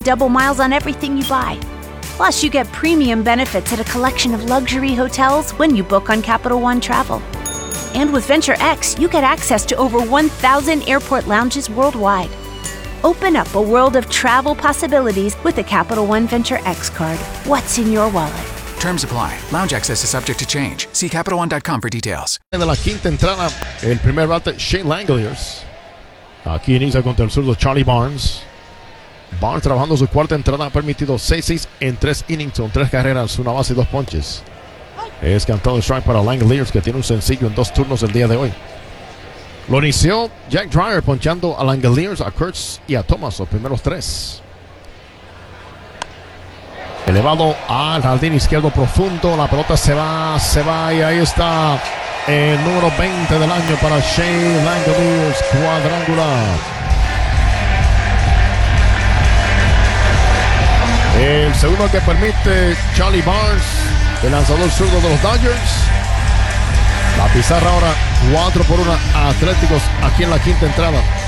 double miles on everything you buy. Plus, you get premium benefits at a collection of luxury hotels when you book on Capital One Travel. And with Venture X, you get access to over 1,000 airport lounges worldwide. Open up a world of travel possibilities with the Capital One Venture X card. What's in your wallet? Terms apply. Lounge access is subject to change. See CapitalOne.com for details. En la quinta entrada, el primer bate, Shane Langeliers. Aquí inicia contra el zurdo Charlie Barnes. Barnes trabajando su cuarta entrada, ha permitido 6-6 en 3 innings, son 3 carreras, una base y 2 ponches. Es cantado el strike para Langeliers, que tiene un sencillo en 2 turnos el día de hoy. Lo inició Jack Dreyer ponchando a Langeliers, a Kurtz y a Thomas, los primeros 3. Elevado al jardín izquierdo profundo, la pelota se va y ahí está el número 20 del año para Shane Langeliers, cuadrangular. El segundo que permite Charlie Barnes, el lanzador zurdo de los Dodgers. La pizarra ahora 4-1 Atléticos aquí en la quinta entrada.